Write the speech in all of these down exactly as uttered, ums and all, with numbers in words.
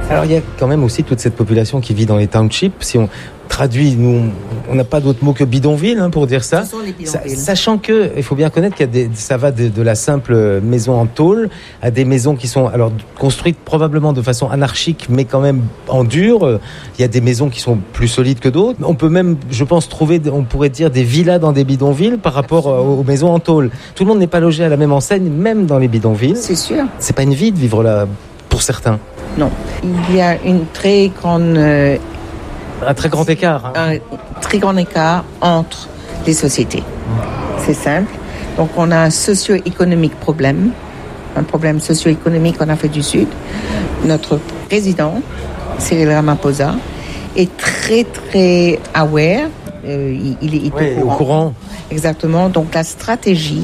Alors il y a quand même aussi toute cette population qui vit dans les townships. Si on traduit, nous, on n'a pas d'autre mot que bidonville hein, pour dire ça. Ce sont les bidonvilles. Sachant que, il faut bien connaître qu'il y a des, ça va de, de la simple maison en tôle à des maisons qui sont alors construites probablement de façon anarchique, mais quand même en dur. Il y a des maisons qui sont plus solides que d'autres. On peut même, je pense, trouver, on pourrait dire, des villas dans des bidonvilles par rapport aux, aux maisons en tôle. Tout le monde n'est pas logé à la même enseigne, même dans les bidonvilles. C'est sûr. C'est pas une vie de vivre là pour certains. Non, il y a une très grande euh, Un très grand écart. Hein. Un très grand écart entre les sociétés. C'est simple. Donc, on a un socio-économique problème, un problème socio-économique en Afrique du Sud. Notre président, Cyril Ramaphosa, est très, très aware. Euh, il, il, il est oui, au, courant. au courant. Exactement. Donc, la stratégie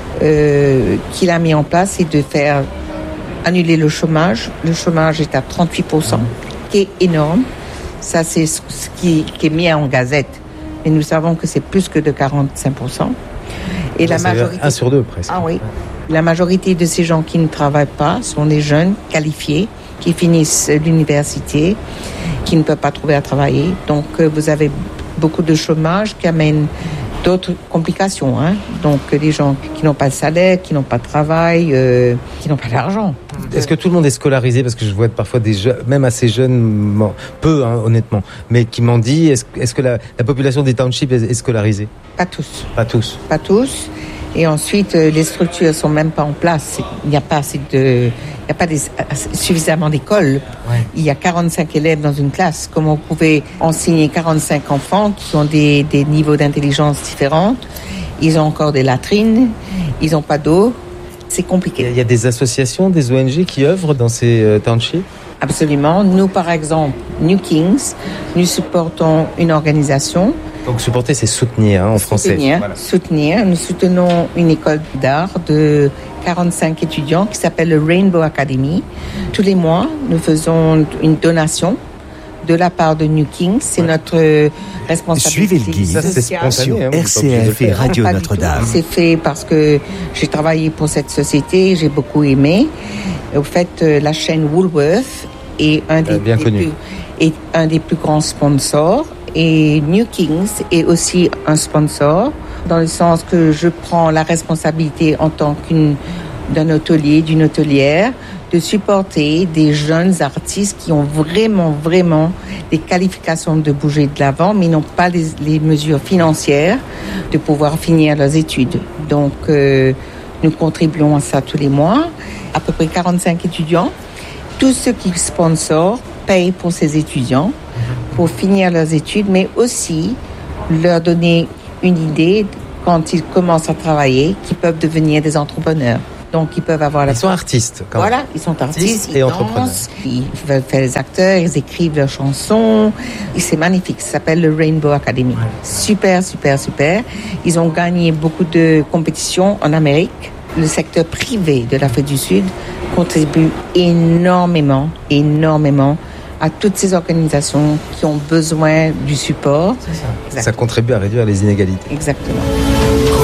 euh, qu'il a mis en place, c'est de faire annuler le chômage. Le chômage est à trente-huit pour cent, qui est énorme. Ça, c'est ce qui, qui est mis en gazette. Mais nous savons que c'est plus que de quarante-cinq pour cent. Et ça, la majorité... un sur deux, presque. Ah oui. La majorité de ces gens qui ne travaillent pas sont des jeunes qualifiés qui finissent l'université, qui ne peuvent pas trouver à travailler. Donc, vous avez beaucoup de chômage qui amène d'autres complications. Hein. Donc, des gens qui n'ont pas de salaire, qui n'ont pas de travail, euh, qui n'ont pas d'argent. Est-ce que tout le monde est scolarisé? Parce que je vois parfois des jeunes, même assez jeunes, peu hein, honnêtement, mais qui m'ont dit, est-ce, est-ce que la, la population des townships est, est scolarisée? Pas tous. Pas tous. Pas tous. Et ensuite, les structures sont même pas en place. Il n'y a pas assez de, il n'y a pas des, suffisamment d'écoles. Ouais. Il y a quarante-cinq élèves dans une classe. Comment vous pouvez enseigner quarante-cinq enfants qui ont des, des niveaux d'intelligence différents? Ils ont encore des latrines. Ils n'ont pas d'eau. C'est compliqué. Il y a des associations, des O N G qui œuvrent dans ces euh, townships? Absolument. Nous, par exemple, New Kings, nous supportons une organisation. Donc supporter, c'est soutenir hein, en français. Soutenir, voilà. soutenir. Nous soutenons une école d'art de quarante-cinq étudiants qui s'appelle le Rainbow Academy. Tous les mois, nous faisons une donation de la part de New Kings. C'est ouais. notre responsabilité. Suivez le guide. Ça, c'est spontané, hein, R C F et Radio Notre-Dame. C'est fait parce que j'ai travaillé pour cette société, j'ai beaucoup aimé. Au fait, la chaîne Woolworth est un des, bien des connu. plus, est un des plus grands sponsors. Et New Kings est aussi un sponsor, dans le sens que je prends la responsabilité en tant qu'une d'un hôtelier, d'une hôtelière, de supporter des jeunes artistes qui ont vraiment, vraiment des qualifications de bouger de l'avant, mais n'ont pas les, les mesures financières de pouvoir finir leurs études. Donc, euh, nous contribuons à ça tous les mois. À peu près quarante-cinq étudiants. Tous ceux qui sponsorent payent pour ces étudiants pour finir leurs études, mais aussi leur donner une idée quand ils commencent à travailler, qu'ils peuvent devenir des entrepreneurs. Donc, ils peuvent avoir la... Ils sont artistes, quand Voilà, même. ils sont artistes, et ils entrepreneurs. dansent, ils veulent faire des acteurs, ils écrivent leurs chansons. Et c'est magnifique, ça s'appelle le Rainbow Academy. Ouais. Super, super, super. Ils ont gagné beaucoup de compétitions en Amérique. Le secteur privé de l'Afrique du Sud contribue énormément, énormément à toutes ces organisations qui ont besoin du support. C'est ça. Ça contribue à réduire les inégalités. Exactement.